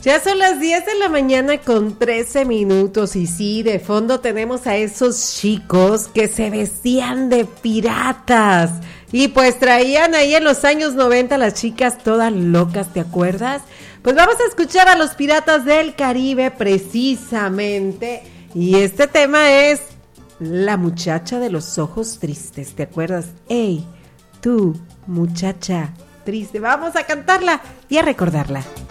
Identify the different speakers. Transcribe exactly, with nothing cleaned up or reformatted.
Speaker 1: Ya son las diez de la mañana con trece minutos y sí, de fondo tenemos a esos chicos que se vestían de piratas y pues traían ahí en los años noventa las chicas todas locas, ¿te acuerdas? Pues vamos a escuchar a los Piratas del Caribe precisamente y este tema es La muchacha de los ojos tristes, ¿te acuerdas? ¡Ey, tú, muchacha triste! Vamos a cantarla y a recordarla.